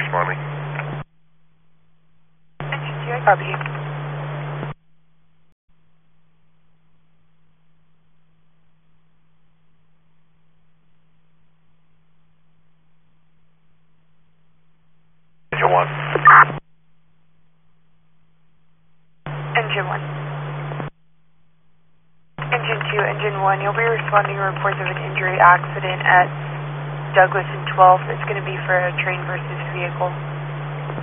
responding. Engine 2, I copy you. Engine 1. Engine 1. Engine 2, Engine 1, you'll be responding to reports of an injury accident at Douglas and 12. It's going to be for a train versus vehicle.